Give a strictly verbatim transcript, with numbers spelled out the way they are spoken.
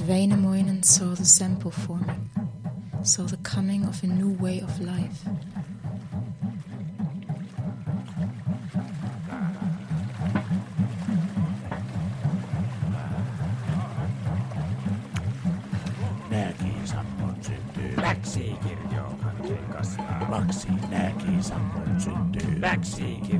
Wainamoinen saw the Sampo forming, saw the coming of a new way of life. Nääkisammon syntyy. Läksi kirjoon kasvaa. Maksi nääkisammon syntyy. Läksi